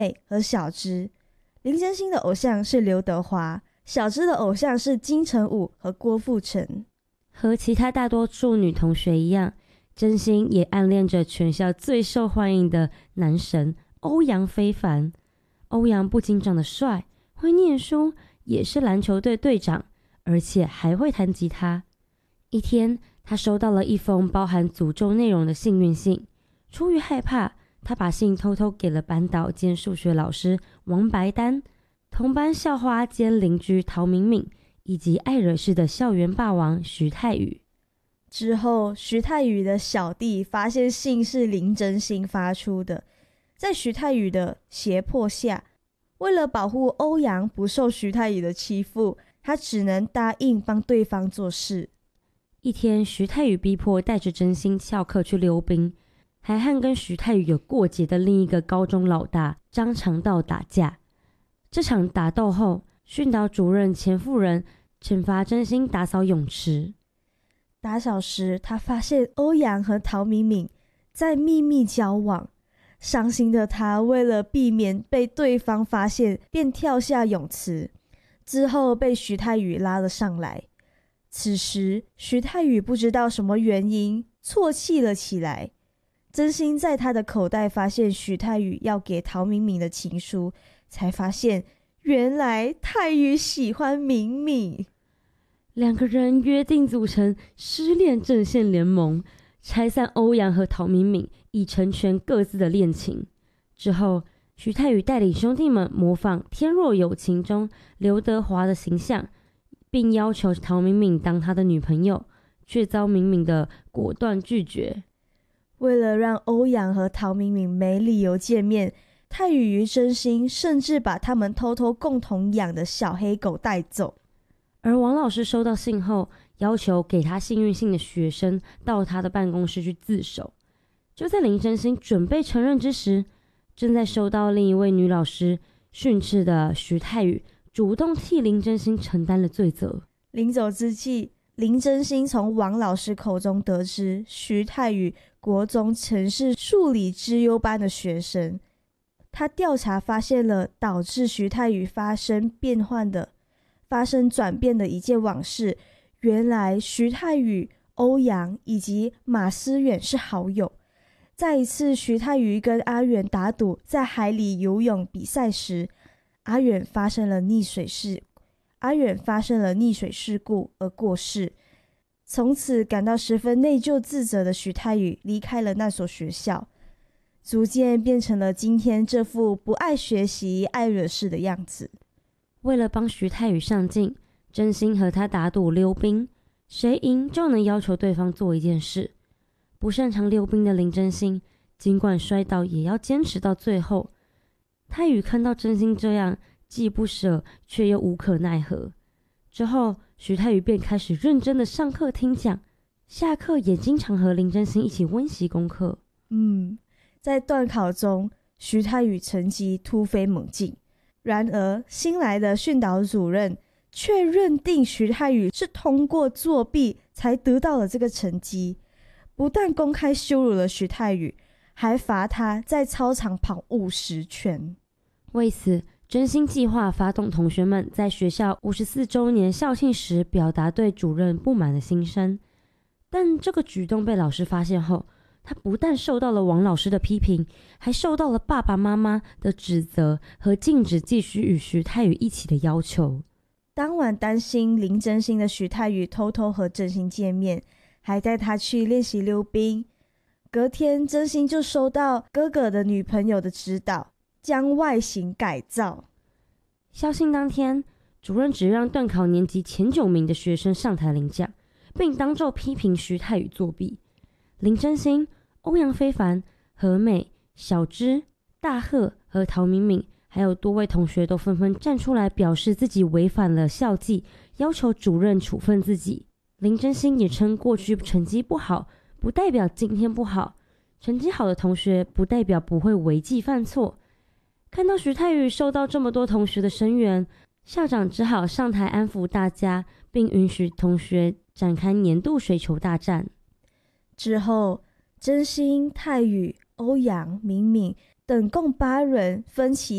和小芝。林真心的偶像是刘德华，小芝的偶像是金城武和郭富城。 和其他大多数女同学一样，真心也暗恋着全校最受欢迎的男神欧阳非凡。欧阳不仅长得帅，会念书，也是篮球队队长，而且还会弹吉他。一天，他收到了一封包含诅咒内容的幸运信，出于害怕，他把信偷偷给了班导兼数学老师王白丹、同班校花兼邻居陶敏敏，以及爱惹事的校园霸王徐太宇。 之后，徐太宇的小弟发现信是林真心发出的，在徐太宇的胁迫下，为了保护欧阳不受徐太宇的欺负，他只能答应帮对方做事。 一天，徐太宇逼迫带着真心翘课去溜冰，还和跟徐太宇有过节的另一个高中老大张长道打架。这场打斗后，训导主任钱夫人惩罚真心打扫泳池。 打扫时，他发现欧阳和陶敏敏在秘密交往，伤心的他为了避免被对方发现，便跳下泳池，之后被徐太宇拉了上来。此时，徐太宇不知道什么原因啜泣了起来。真心在他的口袋发现徐太宇要给陶敏敏的情书，才发现原来太宇喜欢敏敏。 两个人约定组成失恋阵线联盟，拆散欧阳和陶敏敏，以成全各自的恋情。之后，徐太宇带领兄弟们模仿《天若有情》中刘德华的形象，并要求陶敏敏当他的女朋友，却遭敏敏的果断拒绝。 为了让欧阳和陶敏敏没理由见面，太宇与真心甚至把他们偷偷共同养的小黑狗带走。 而王老师收到信后，要求给他幸运信的学生到他的办公室去自首。就在林真心准备承认之时，正在收到另一位女老师训斥的徐太宇主动替林真心承担了罪责。 临走之际，林真心从王老师口中得知徐太宇国中曾是数理资优班的学生。他调查发现了导致徐太宇发生转变的一件往事，原来徐太宇、欧阳以及马思远是好友。在一次徐太宇跟阿远打赌在海里游泳比赛时，阿远发生了溺水事故而过世。从此感到十分内疚自责的徐太宇离开了那所学校，逐渐变成了今天这副不爱学习、爱惹事的样子。 为了帮徐太宇上进，真心和他打赌溜冰，谁赢就能要求对方做一件事。不擅长溜冰的林真心，尽管摔倒也要坚持到最后。太宇看到真心这样，既不舍却又无可奈何。之后，徐太宇便开始认真的上课听讲，下课也经常和林真心一起温习功课。 在段考中，徐太宇成绩突飞猛进。然而，新来的训导主任却认定徐太宇是通过作弊才得到了这个成绩，不但公开羞辱了徐太宇，还罚他在操场跑50圈。 为此，真心计划发动同学们在学校54周年校庆时表达对主任不满的心声。但这个举动被老师发现后，他不但受到了王老师的批评，还受到了爸爸妈妈的指责和禁止继续与徐太宇一起的要求。 当晚担心林真心的徐太宇偷偷和真心见面，还带他去练习溜冰。隔天，真心就收到哥哥的女朋友的指导，将外形改造。 校庆当天，主任只让段考年级前9名的学生上台领奖，并当众批评徐太宇作弊。林真心、欧阳非凡、何美、小芝、大贺和陶敏敏，还有多位同学都纷纷站出来表示自己违反了校纪，要求主任处分自己。林真心也称过去成绩不好，不代表今天不好，成绩好的同学不代表不会违纪犯错。看到徐太宇受到这么多同学的声援，校长只好上台安抚大家，并允许同学展开年度水球大战。 之后，真心、太宇、欧阳、敏敏等共8人分期